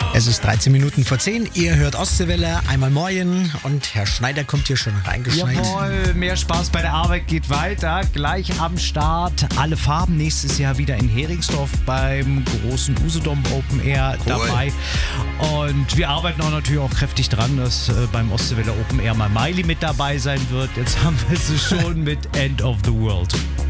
Es ist 13 Minuten vor 10. Ihr hört Ostseewelle, einmal Moin und Herr Schneider kommt hier schon reingeschneit. Jawohl, mehr Spaß bei der Arbeit geht weiter. Gleich am Start. Alle Farben nächstes Jahr wieder in Heringsdorf beim großen Usedom Open Air dabei. Und wir arbeiten auch natürlich auch kräftig dran, dass beim Ostseewelle Open Air mal Miley mit dabei sein wird. Jetzt haben wir sie schon mit End of the World.